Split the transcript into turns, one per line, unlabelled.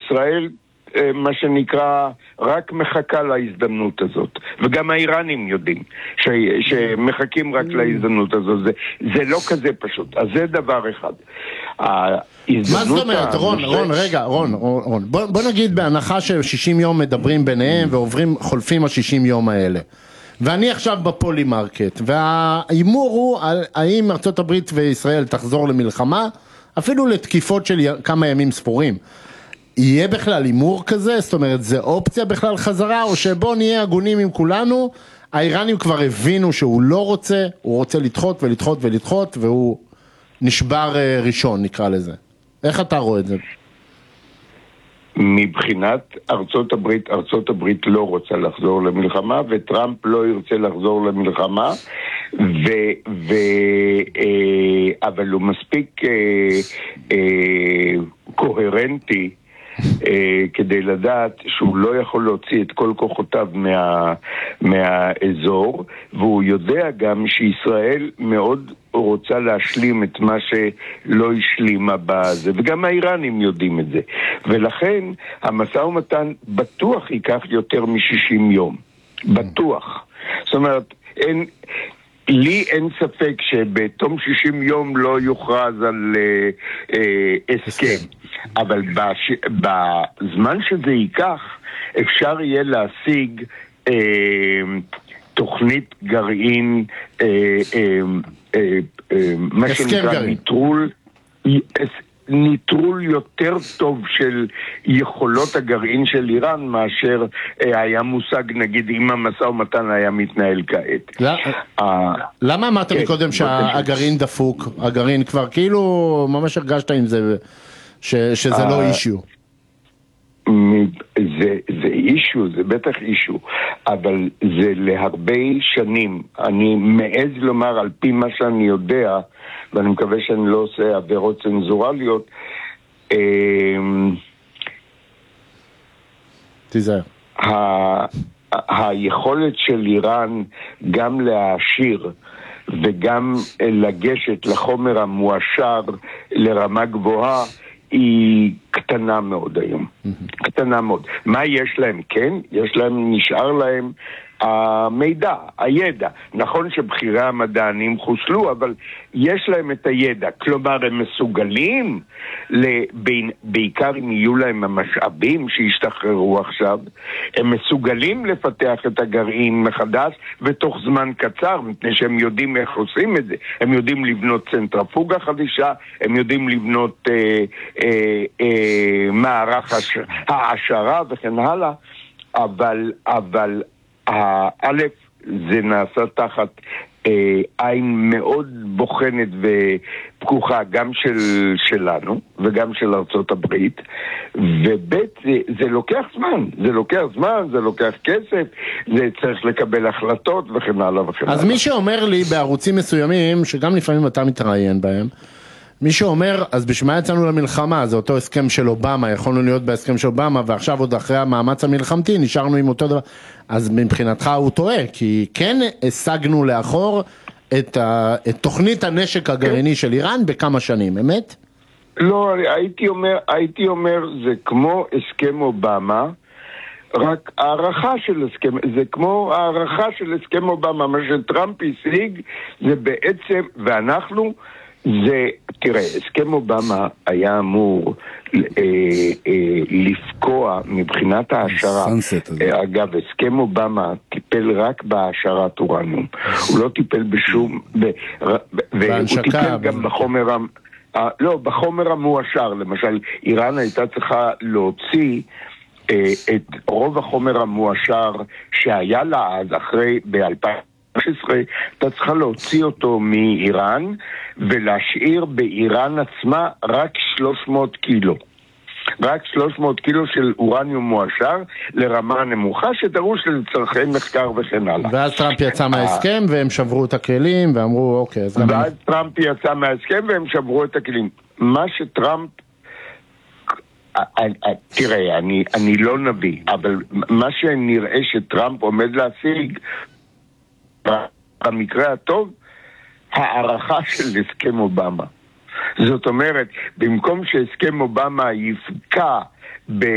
ישראל מה שנקרא רק מחכה להזדמנות הזאת, וגם האיראנים יודעים שמחכים רק להזדמנות הזאת. זה לא כזה פשוט. אז זה דבר אחד.
מה זאת אומרת, רון, בוא נגיד בהנחה ש60 יום מדברים ביניהם ועוברים חולפים ה60 יום האלה, ואני עכשיו בפולימרקט, והאימור הוא על האם ארצות הברית וישראל תחזור למלחמה, אפילו לתקיפות של כמה ימים ספורים. יהיה בכלל אימור כזה? זאת אומרת, זה אופציה בכלל חזרה, או שבוא נהיה הגונים עם כולנו? האיראנים כבר הבינו שהוא לא רוצה, הוא רוצה לדחות ולדחות ולדחות, והוא נשבר ראשון, נקרא לזה. איך אתה רואה את זה?
מבחינת ארצות הברית לא רוצה לחזור למלחמה, וטראמפ לא ירצה לחזור למלחמה, אבל הוא מספיק קוהרנטי כדי לדעת שהוא לא יכול להוציא את כל כוחותיו מהאזור, והוא יודע גם שישראל מאוד רוצה להשלים את מה שלא השלימה בזה, וגם האיראנים יודעים את זה, ולכן המשא ומתן בטוח ייקח יותר מ60 יום, בטוח. זאת אומרת, לי אין ספק שבתום 60 יום לא יוכרז על הסכם, אבל בזמן שזה ייקח אפשר יהיה להשיג תוכנית גרעין, מה שנקרא ניטרול יותר טוב של יכולות הגרעין של איראן מאשר היה מושג, נגיד, אם המשא ומתן היה מתנהל כעת.
למה אמרת מקודם שהגרעין דפוק? הגרעין כבר כאילו ממש הרגשת עם זה שזה לא אישיו.
זה אישו, זה בטח אישו, אבל זה להרבה שנים. אני מעז לומר על פי מה שאני יודע, ואני מקווה שאני לא עושה עבירות צנזורליות,
תיזהר.
היכולת של איראן גם להעשיר וגם לגשת לחומר המואשר לרמה גבוהה היא קטנה מאוד היום. קטנה מאוד. מה יש להם? כן, יש להם, נשאר להם המידע, הידע. נכון שבחירי המדענים חוסלו, אבל יש להם את הידע. כלומר, הם מסוגלים, בעיקר אם יהיו להם המשאבים שהשתחררו עכשיו, הם מסוגלים לפתח את הגרעין מחדש ותוך זמן קצר, מפני שהם יודעים איך עושים את זה. הם יודעים לבנות צנטרפוגה חדישה, הם יודעים לבנות מערך העשרה וכן הלאה, אבל א', זה נעשה תחת עין מאוד בוחנת ופקוחה, גם שלנו וגם של ארצות הברית, וב' זה לוקח זמן, זה לוקח כסף, זה צריך לקבל החלטות וכן הלאה וכן הלאה.
אז מי שאומר לי בערוצים מסוימים, שגם לפעמים אתה מתראיין בהם, מי שאומר, אז בשביל מה יצאנו למלחמה? זה אותו הסכם של אובמה, יכולנו להיות בהסכם של אובמה, ועכשיו עוד אחרי המאמץ המלחמתי נשארנו עם אותו דבר. אז מבחינתך הוא טועה, כי כן השגנו לאחור את תוכנית הנשק הגרעיני של איראן בכמה שנים, אמת?
לא, הייתי אומר, זה כמו הסכם אובמה, רק הערכה של הסכם, זה כמו הערכה של הסכם אובמה, מה שטראמפ השיג, זה בעצם, ואנחנו, תראה, הסכם אובמה היה אמור לפקוע מבחינת העשרה. אגב, הסכם אובמה טיפל רק בהעשרת אורניום. הוא לא טיפל בשום, והוא טיפל גם בחומר המואשר. למשל, איראן הייתה צריכה להוציא את רוב החומר המואשר שהיה לה אז, אחרי ב-2016, אתה צריכה להוציא אותו מאיראן ולהשאיר באיראן עצמה רק 300 קילו. רק 300 קילו של אורניום מואשר לרמה נמוכה שדרוש לצרכי מחקר וכן הלאה.
ואז טראמפ יצא מההסכם והם שברו את הכלים ואמרו אוקיי.
ואז טראמפ יצא מההסכם והם שברו את הכלים. מה שטראמפ, תראה, אני לא נביא, אבל מה שנראה שטראמפ עומד להשיג במקרה הטוב, הערכה של הסכם אובמה. זאת אומרת, במקום שהסכם אובמה יפקע